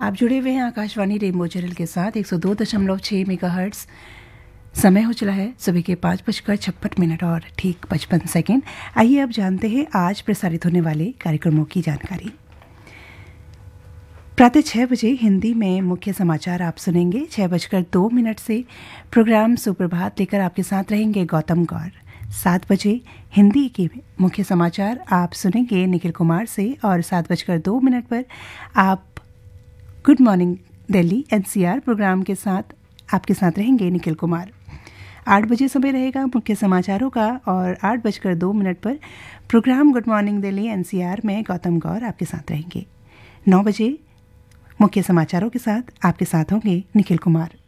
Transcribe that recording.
आप जुड़े हुए हैं आकाशवाणी रेनबो चैनल के साथ 102.6 मेगाहर्ट्ज़। समय हो चला है सुबह के 5:56 और ठीक 55 सेकेंड। आइए अब जानते हैं आज प्रसारित होने वाले कार्यक्रमों की जानकारी। प्रातः 6 बजे हिंदी में मुख्य समाचार आप सुनेंगे। 6:02 से प्रोग्राम सुप्रभात लेकर आपके साथ रहेंगे गौतम गौर। 7 बजे हिंदी के मुख्य समाचार आप सुनेंगे निखिल कुमार से और 7:02 पर आप good morning Delhi NCR programme के साथ आपके साथ रहेंगे निखिल कुमार। 8 बजे समय रहेगा मुख्य समाचारों का और 8:02 पर programme good morning Delhi NCR में गौतम गौर आपके साथ रहेंगे। 9 बजे मुख्य समाचारों के साथ आपके साथ होंगे निखिल कुमार।